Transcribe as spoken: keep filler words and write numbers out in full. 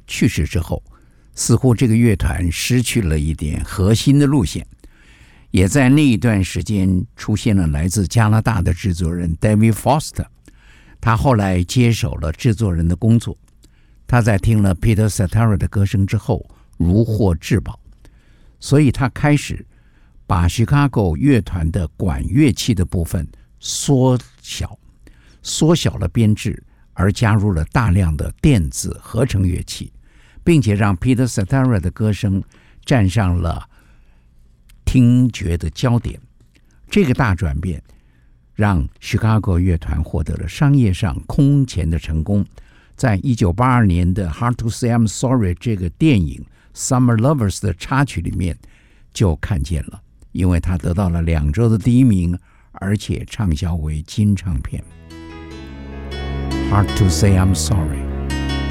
去世之后，似乎这个乐团失去了一点核心的路线。也在那一段时间出现了来自加拿大的制作人 David Foster， 他后来接手了制作人的工作。他在听了 Peter Cetera 的歌声之后如获至宝，所以他开始把 Chicago 乐团的管乐器的部分缩小，缩小了编制，而加入了大量的电子合成乐器，并且让 Peter Cetera 的歌声站上了听觉的焦点。这个大转变让 Chicago 乐团获得了商业上空前的成功。在一九八二年的 Hard to Say I'm Sorry 这个电影 Summer Lovers 的插曲里面就看见了，因为他得到了两周的第一名，而且畅销为金唱片。Hard to Say I'm Sorry。